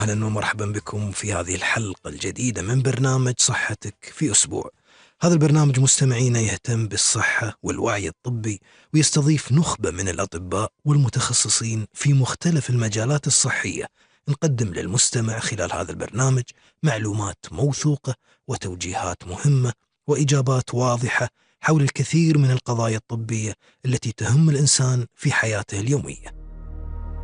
أهلا ومرحبا بكم في هذه الحلقة الجديدة من برنامج صحتك في أسبوع. هذا البرنامج مستمعينا يهتم بالصحة والوعي الطبي، ويستضيف نخبة من الأطباء والمتخصصين في مختلف المجالات الصحية. نقدم للمستمع خلال هذا البرنامج معلومات موثوقة وتوجيهات مهمة وإجابات واضحة حول الكثير من القضايا الطبية التي تهم الإنسان في حياته اليومية.